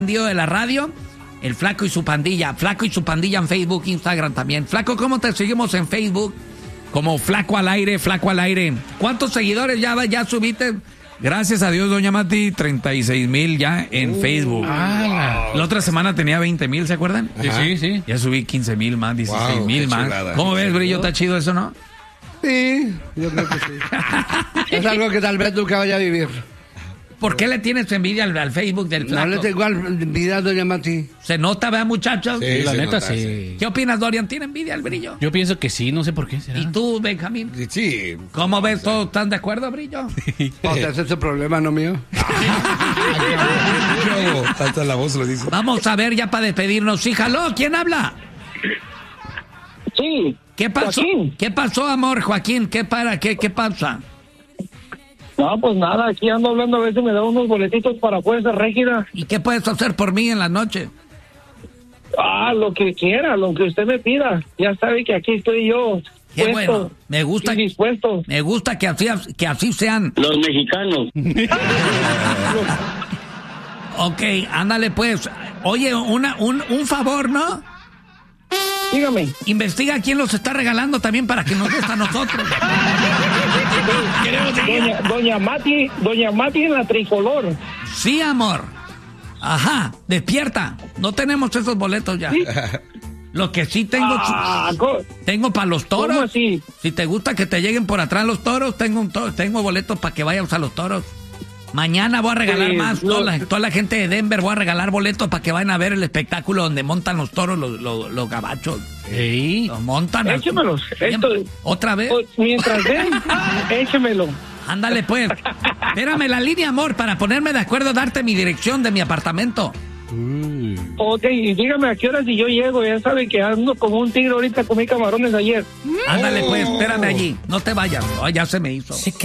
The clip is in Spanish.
de la radio, el Flaco y su pandilla. Flaco y su pandilla en Facebook, Instagram también. Flaco, ¿cómo te seguimos en Facebook? Como Flaco al aire, Flaco al aire. ¿Cuántos seguidores ya subiste? Gracias a Dios, doña Mati, 36,000 ya en Facebook. La otra semana tenía 20,000, ¿se acuerdan? Sí. Ya subí 15,000 más, 16,000 más. chulada. ¿Cómo ves, Brillo? ¿Está chido eso, no? Sí, yo creo que sí. Es algo que tal vez nunca vaya a vivir. ¿Por qué le tienes envidia al Facebook del Flaco? No le tengo envidia, doña Mati. ¿Se nota, vea, muchachos? Sí, La se neta, nota, sí. ¿Qué opinas, Dorian? ¿Tiene envidia al Brillo? Yo pienso que sí, no sé por qué será. ¿Y tú, Benjamín? Sí. ¿Cómo ves? ¿Todos están de acuerdo, Brillo? O sea, ese es el problema, no mío. Hasta la voz lo dice. Vamos a ver ya para despedirnos. Sí, jaló, ¿quién habla? Sí. ¿Qué pasó? Joaquín. ¿Qué pasó, amor, Joaquín? ¿Qué pasa? No, pues nada, aquí ando hablando, a ver si me da unos boletitos para Fuerza Régida. ¿Y qué puedes hacer por mí en la noche? Lo que quiera, lo que usted me pida. Ya sabe que aquí estoy yo. Qué puesto bueno, me gusta. y dispuesto. Me gusta que así sean. Los mexicanos. Ok, ándale pues. Oye, un favor, ¿no? Dígame. Investiga quién los está regalando también para que nos des a nosotros. Doña Mati en la tricolor. Sí, amor. Ajá, despierta. No tenemos esos boletos ya. ¿Sí? Lo que sí tengo, tengo para los toros. ¿Cómo así? Si te gusta que te lleguen por atrás los toros, tengo boletos para que vayas a los toros. Mañana voy a regalar más. Toda la gente de Denver voy a regalar boletos para que vayan a ver el espectáculo donde montan los toros, los gabachos. Sí. Los montan. Échemelos. ¿Otra vez? Mientras ven, échemelo. Ándale pues. Espérame la línea, amor, para ponerme de acuerdo, darte mi dirección de mi apartamento. Ok, y dígame a qué horas si yo llego. Ya sabe que ando como un tigre ahorita, comí camarones ayer. Ándale pues, espérame allí. No te vayas. Ay, ya se me hizo.